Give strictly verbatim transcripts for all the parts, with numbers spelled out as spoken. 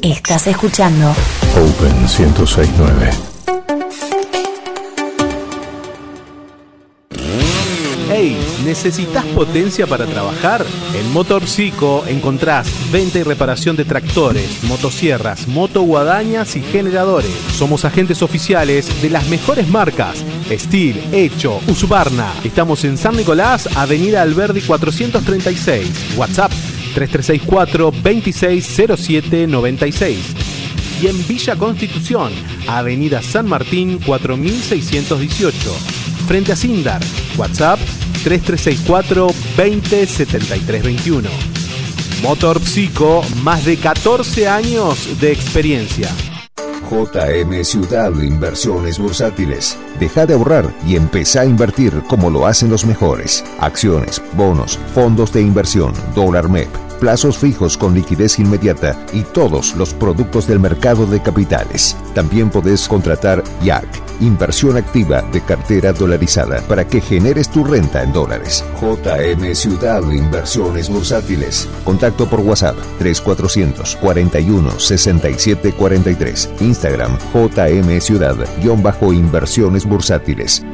Estás escuchando Open ciento seis punto nueve. Hey, ¿necesitas potencia para trabajar? En Motorpsico encontrás venta y reparación de tractores, motosierras, motoguadañas y generadores. Somos agentes oficiales de las mejores marcas: Steel, Hecho, Husqvarna. Estamos en San Nicolás, Avenida Alberdi cuatrocientos treinta y seis. WhatsApp tres tres seis cuatro, veintiséis cero siete noventa y seis. Y en Villa Constitución, Avenida San Martín cuatro mil seiscientos dieciocho. Frente a Sindar. WhatsApp tres tres seis cuatro, veinte setenta y tres veintiuno. Motorpsico, más de catorce años de experiencia. J M Ciudad Inversiones Bursátiles. Deja de ahorrar y empezá a invertir como lo hacen los mejores. Acciones, bonos, fondos de inversión, dólar M E P, plazos fijos con liquidez inmediata y todos los productos del mercado de capitales. También podés contratar I A C, inversión activa de cartera dolarizada, para que generes tu renta en dólares. J M Ciudad Inversiones Bursátiles. Contacto por WhatsApp tres cuatrocientos cuarenta y uno sesenta y siete cuarenta y tres. Instagram J M Ciudad-Inversiones Bursátiles.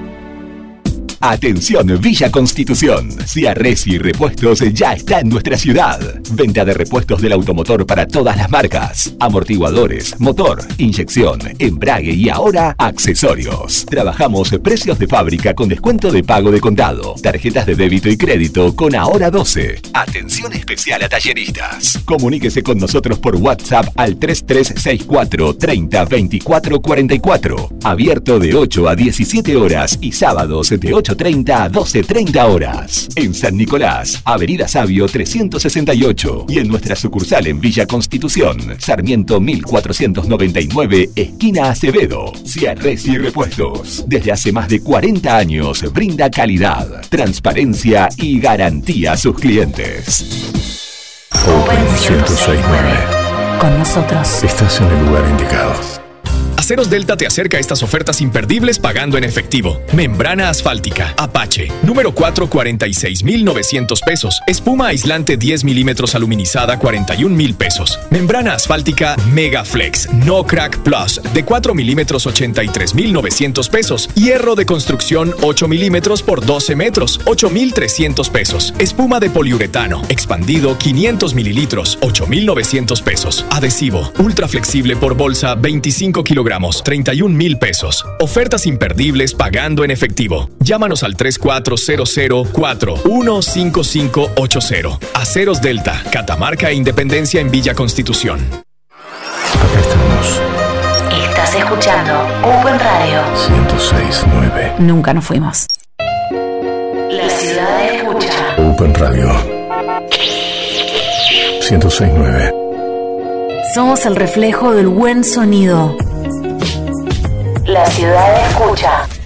Atención Villa Constitución, Ciarresi Repuestos ya está en nuestra ciudad. Venta de repuestos del automotor para todas las marcas: amortiguadores, motor, inyección, embrague y ahora accesorios. Trabajamos precios de fábrica con descuento de pago de contado, tarjetas de débito y crédito con Ahora doce. Atención especial a talleristas. Comuníquese con nosotros por WhatsApp al tres tres seis cuatro, treinta, veinticuatro cuarenta y cuatro. Abierto de ocho a diecisiete horas y sábados de ocho treinta a doce treinta horas. En San Nicolás, Avenida Sabio trescientos sesenta y ocho. Y en nuestra sucursal en Villa Constitución, Sarmiento mil cuatrocientos noventa y nueve, esquina Acevedo. Ciarresi Repuestos. Desde hace más de cuarenta años brinda calidad, transparencia y garantía a sus clientes. Open ciento seis punto nueve. Con nosotros Estás en el lugar indicado. Aceros Delta te acerca a estas ofertas imperdibles pagando en efectivo. Membrana asfáltica Apache, número cuatro, cuarenta y seis mil novecientos pesos. Espuma aislante diez milímetros aluminizada, cuarenta y un mil pesos. Membrana asfáltica Megaflex No Crack Plus, de cuatro milímetros, ochenta y tres mil novecientos pesos. Hierro de construcción ocho milímetros por doce metros, ocho mil trescientos pesos. Espuma de poliuretano expandido quinientos mililitros, ocho mil novecientos pesos. Adhesivo ultra flexible por bolsa, veinticinco kilogramos, treinta y un mil pesos. Ofertas imperdibles pagando en efectivo. Llámanos al tres cuatro cero cero cuatro uno cinco cinco ocho cero. Aceros Delta, Catamarca e Independencia en Villa Constitución. Acá estamos. Estás escuchando Open Radio ciento seis punto nueve. Nunca nos fuimos. La ciudad escucha. Open Radio ciento seis punto nueve. Somos el reflejo del buen sonido. La ciudad escucha.